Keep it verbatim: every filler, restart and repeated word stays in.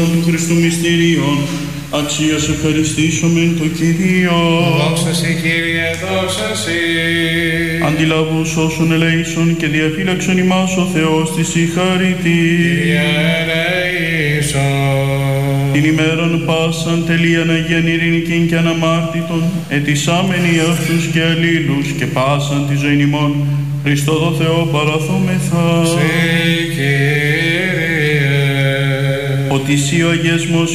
του Χριστού μυστηρίων, αξίας ευχαριστήσομεν το Κυρίο. Δόξα σοι, Κύριε, δόξα σοι. Αντιλαβούς όσων ελεήσων και διαφύλαξον ημάς ο Θεός της η χαρητή. Κύριε ελεήσον. Την ημέραν πάσαν τελείαν Αγίαν ειρηνικήν και αναμάρτητον, ετισάμενοι αυτούς και αλλήλους και πάσαν τη ζωή ημών, Χριστό το Θεό παραθούμεθα. Συ, Κύριε. Ότι σύ ο αγιασμός